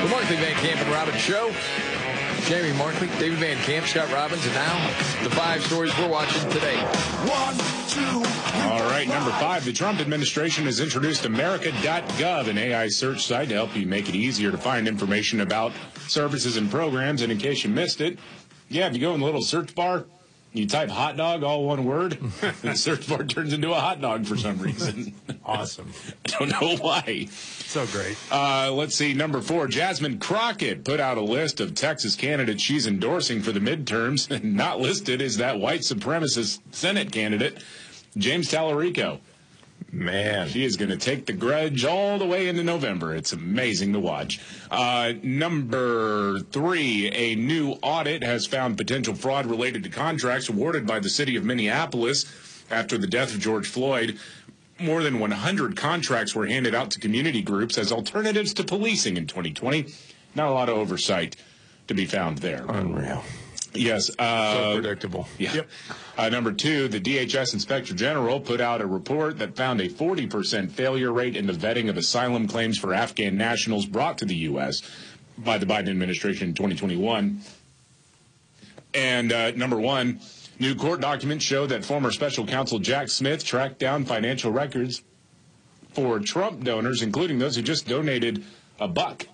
The Markley, Van Camp, and Robbins Show. Jamie Markley, David Van Camp, Scott Robbins, and now the 5 stories we're watching today. 1, 2. All right, number 5. The Trump administration has introduced America.gov, an AI search site to help you make it easier to find information about services and programs. And in case you missed it, if you go in the little search bar, you type hot dog, all one word, and the search bar turns into a hot dog for some reason. Awesome. I don't know why. So great. Let's see. Number 4, Jasmine Crockett put out a list of Texas candidates she's endorsing for the midterms. And not listed is that white supremacist Senate candidate, James Tallarico. Man. She is going to take the grudge all the way into November. It's amazing to watch. Number 3, a new audit has found potential fraud related to contracts awarded by the city of Minneapolis after the death of George Floyd. More than 100 contracts were handed out to community groups as alternatives to policing in 2020. Not a lot of oversight to be found there. Unreal. Yes. So predictable. Yeah. Yep. Number 2, the DHS Inspector General put out a report that found a 40% failure rate in the vetting of asylum claims for Afghan nationals brought to the U.S. by the Biden administration in 2021. And number 1, new court documents show that former special counsel Jack Smith tracked down financial records for Trump donors, including those who just donated $1.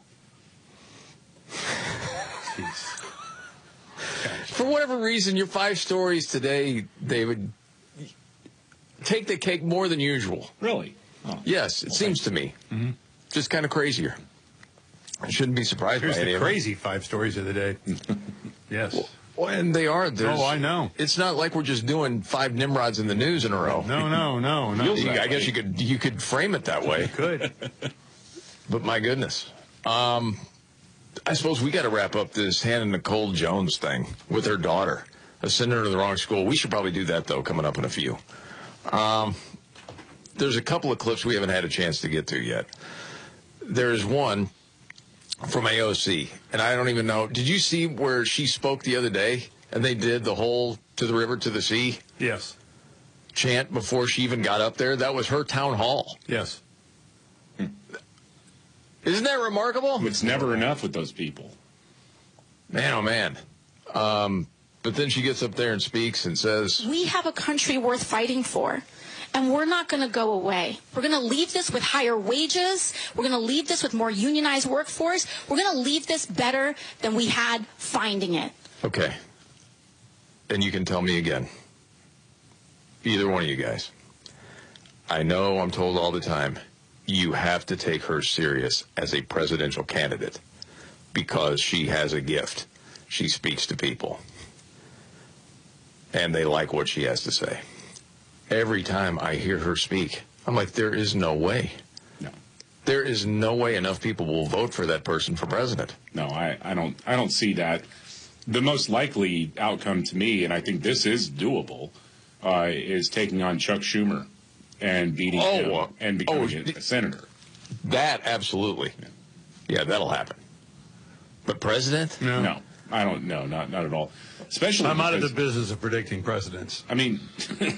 For whatever reason, your 5 stories today, David, take the cake more than usual. Really? Oh. Yes, it seems to me. Mm-hmm. Just kind of crazier. I shouldn't be surprised Here's by any the of them. crazy 5 stories of the day. Yes. Well, and they are. Oh, I know. It's not like we're just doing 5 Nimrods in the news in a row. No. I guess you could frame it that way. You could. But my goodness. I suppose we got to wrap up this Hannah Nicole Jones thing with her daughter. Sending her to the wrong school. We should probably do that, though, coming up in a few. There's a couple of clips we haven't had a chance to get to yet. There's one from AOC, and I don't even know. Did you see where she spoke the other day, and they did the whole "to the river, to the sea" Yes. chant before she even got up there? That was her town hall. Yes. Isn't that remarkable? It's never enough with those people. Man, oh, man. But then she gets up there and speaks and says, we have a country worth fighting for, and we're not going to go away. We're going to leave this with higher wages. We're going to leave this with more unionized workforce. We're going to leave this better than we had finding it. okay. And you can tell me again. Either one of you guys. I know I'm told all the time, you have to take her serious as a presidential candidate because she has a gift. She speaks to people. And they like what she has to say. Every time I hear her speak, I'm like, there is no way. No. There is no way enough people will vote for that person for president. No, I don't see that. The most likely outcome to me, and I think this is doable, is taking on Chuck Schumer and beating him and becoming a senator. That, absolutely. Yeah, that'll happen. But president? No, I don't know, not at all. Especially I'm out of the business of predicting presidents. I mean,